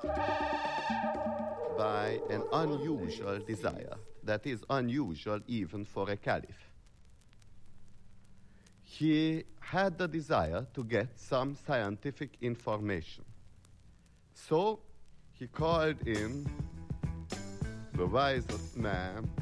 by an unusual desire that is unusual even for a caliph. He had the desire to get some scientific information. So he called in the wisest man